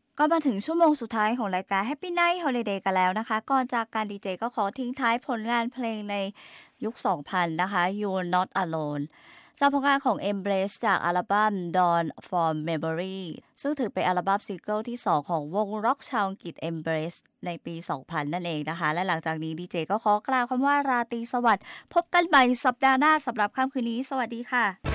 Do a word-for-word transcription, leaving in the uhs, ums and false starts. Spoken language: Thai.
ก็มาถึงชั่วโมงสุดท้ายของรายการ Happy Night Holiday กันแล้วนะคะก่อนจากการดีเจก็ขอทิ้งท้ายผลงานเพลงในยุค สองพัน นะคะ You're Not Alone จากผลงานของ Embrace จากอัลบั้ม Dawn from Memory ซึ่งถือเป็นอัลบั้มซิงเกิลที่ สอง ของวงร็อกชาวอังกฤษ Embrace ในปี สองพัน นั่นเองนะคะและหลังจากนี้ดีเจก็ขอกล่าวคำว่าราตรีสวัสดิ์พบกันใหม่สัปดาห์หน้าสำหรับค่ำคืนนี้สวัสดีค่ะ